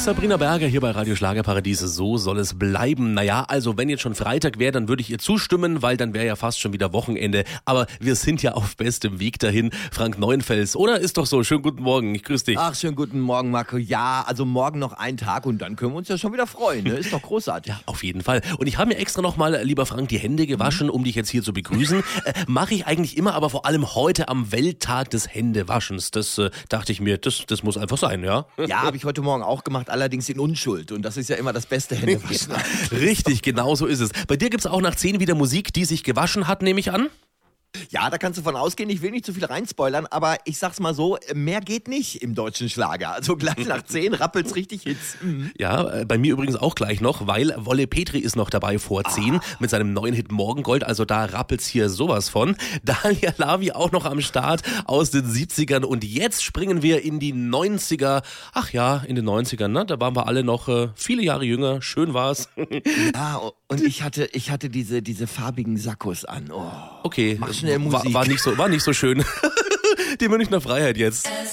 Sabrina Berger hier bei Radio Schlagerparadies. So soll es bleiben. Naja, also wenn jetzt schon Freitag wäre, dann würde ich ihr zustimmen, weil dann wäre ja fast schon wieder Wochenende. Aber wir sind ja auf bestem Weg dahin. Frank Neuenfels, oder? Ist doch so. Schönen guten Morgen. Ich grüße dich. Ach, schönen guten Morgen, Marco. Ja, also morgen noch ein Tag und dann können wir uns ja schon wieder freuen. Ne? Ist doch großartig. Ja, auf jeden Fall. Und ich habe mir extra nochmal, lieber Frank, die Hände gewaschen, um dich jetzt hier zu begrüßen. Mache ich eigentlich immer, aber vor allem heute am Welttag des Händewaschens. Das dachte ich mir, das muss einfach sein, ja? Ja, habe ich heute Morgen auch gemacht, allerdings in Unschuld. Und das ist ja immer das beste Händewaschen. Richtig, genau so ist es. Bei dir gibt's auch nach 10 wieder Musik, die sich gewaschen hat, nehme ich an? Ja, da kannst du von ausgehen. Ich will nicht zu viel reinspoilern, aber ich sag's mal so, mehr geht nicht im deutschen Schlager. Also gleich nach 10 rappelt's richtig Hits. Mhm. Ja, bei mir übrigens auch gleich noch, weil Wolle Petri ist noch dabei vor 10 mit seinem neuen Hit Morgengold. Also da rappelt's hier sowas von. Dalia Lavi auch noch am Start aus den 70ern. Und jetzt springen wir in die 90er. Ach ja, in den 90ern, ne? Da waren wir alle noch viele Jahre jünger. Schön war's. Ja, und ich hatte diese farbigen Sakkos an. Oh. Okay, Mach schnell Musik. war nicht so schön. Die Münchner Freiheit jetzt.